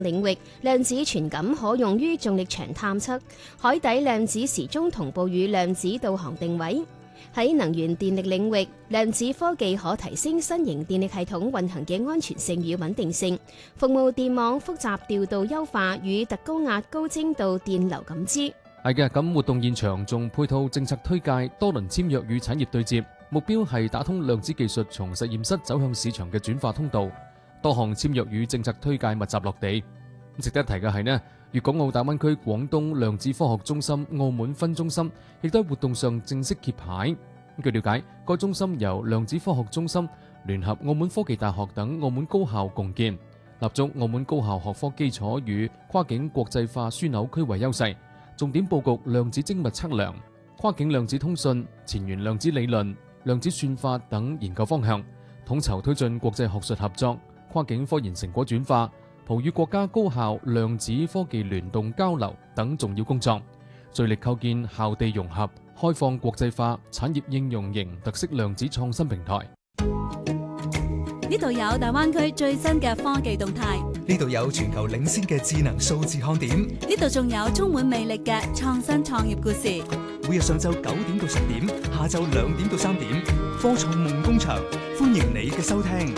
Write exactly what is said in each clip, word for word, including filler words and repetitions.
領域，量子傳感可用於重力場探測、海底量子時鐘同步與量子導航定位。喺能源電力領域，量子科技可提升新型電力系統運行嘅安全性與穩定性，服務電網複雜調度優化與特高壓高精度電流感知。 係嘅，咁活動現場仲配套政策推介、多輪簽約與產業對接，目標係打通量子技術從實驗室走向市場嘅轉化通道。多項簽約與政策推介密集落地。值得提嘅係呢，粵港澳大灣區廣東量子科學中心澳門分中心亦都喺活動上正式揭牌。據了解，該中心由量子科學中心聯合澳門科技大學等澳門高校共建，立足澳門高校學科基礎與跨境國際化樞紐區為優勢，重點佈局量子精密測量、跨境量子通訊、前沿量子理論、量子算法等研究方向，統籌推進國際學術合作、跨境科研成果轉化、葡與國家高校量子科技聯動交流等重要工作，聚力構建校地融合、開放國際化、產業應用型特色量子創新平台。 呢度有大灣區最新嘅科技動態， 呢度有全球領先嘅智能數字看點， 呢度仲有充滿魅力嘅創新創業故事。 每日上晝九點到十點，下晝兩點到三點，科創夢工場，歡迎你嘅收聽。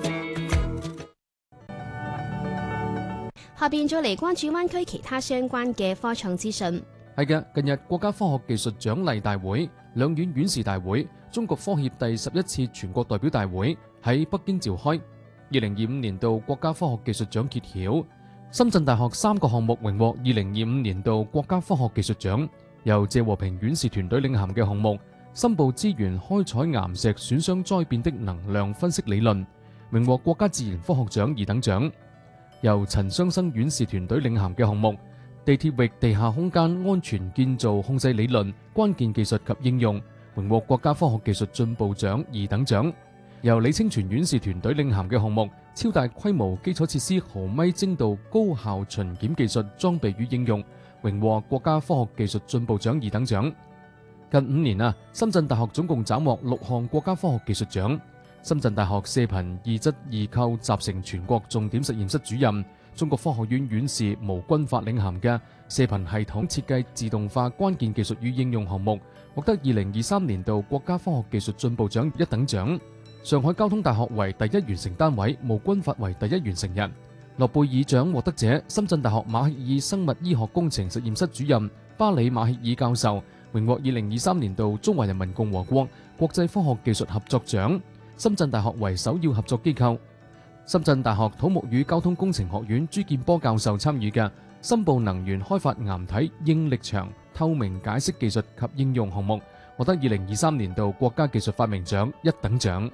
下邊再嚟關注灣區其他相關嘅科創資訊。 係嘅，近日國家科學技術獎勵大會、兩院院士大會、中國科協第十一次全國代表大會喺北京召開。二零二五年度國家科學技術獎揭曉，深圳大學三個項目榮獲二零二五年度國家科學技術獎，由謝和平院士團隊領銜嘅項目深部資源開採岩石損傷災變的能量分析理論，榮獲國家自然科學獎二等獎。由陳雙生院士團隊領銜嘅項目地鐵域地下空間安全建造控制理論關鍵技術及應用，榮獲國家科學技術進步獎二等獎。由李清泉院士團隊領銜嘅項目超大規模基礎設施毫米精度高效巡檢技術裝備與應用，榮獲國家科學技術進步獎二等獎。近五年啊，深圳大學總共斬獲六項國家科學技術獎。深圳大學射頻二質二構集成全國重點實驗室主任、中國科學院院士毛軍發領銜嘅射頻系統設計自動化關鍵技術與應用項目，獲得二零二三年度國家科學技術進步獎一等獎。上海交通大學為第一完成單位，毛軍發為第一完成人。諾貝爾獎獲得者深圳大學馬歇爾生物醫學工程實驗室主任巴里馬歇爾教授，榮獲二零二三年度中華人民共和國國際科學技術合作獎。深圳大學為首要合作機構。深圳大學土木與交通工程學院朱建波教授參與嘅深部能源開發岩體應力場透明解析技術及應用項目，獲得二零二三年度國家技術發明獎一等獎。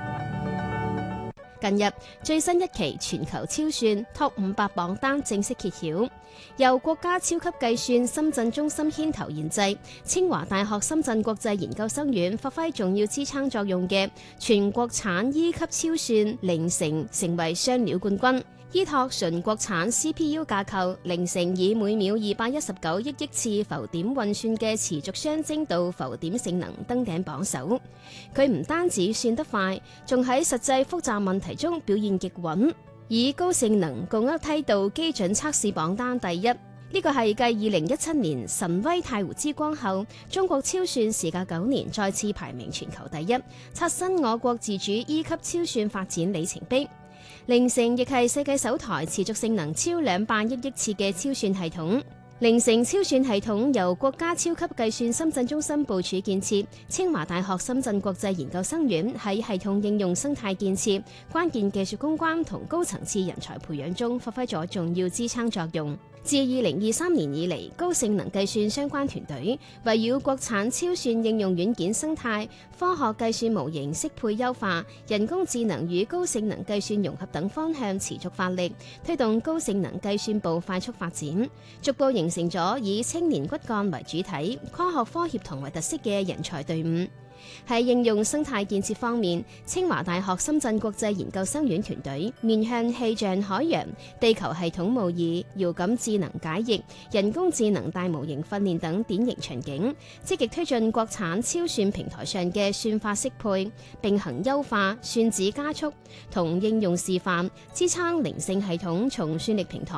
近日最新一期全球超算 Top 五百榜單正式揭曉，由國家超級計算深圳中心牽頭研製，清華大學深圳國際研究生院發揮重要支撐作用嘅全國產 E 級超算零成成為雙料冠軍。依託純國產 C P U 架構，零成以每秒二百一十九億億次浮點運算嘅持續雙精度浮點性能登頂榜首。佢唔單止算得快，仲喺實際複雜問題中表現極穩，以高性能共一梯度基準測試榜單第一。呢個係繼二零一七年神威太湖之光後，中國超算時隔九年再次排名全球第一，刷新我國自主 E 級超算發展里程碑。零成亦係世界首台持續性能超兩百億億次嘅超算系統。零成超算系統由國家超級計算深圳中心部署建設，清華大學深圳國際研究生院喺系統應用生態建設、關鍵技術攻關同高層次人才培養中發揮咗重要支撐作用。自二零二三年以嚟，高性能計算相關團隊圍繞國產超算應用軟件生態、科學計算模型適配優化、人工智能與高性能計算融合等方向持續發力，推動高性能計算部快速發展，逐步形成咗以青年骨幹為主體、科學科協同為特色嘅人才隊伍。 喺應用生態建設方面，清華大學深圳國際研究生院團隊面向氣象、海洋、地球系統模擬、遙感智能解譯、人工智能大模型訓練等典型場景，積極推進國產超算平台上嘅算法適配、並行優化、算子加速同應用示範，支撐靈性系統從算力平台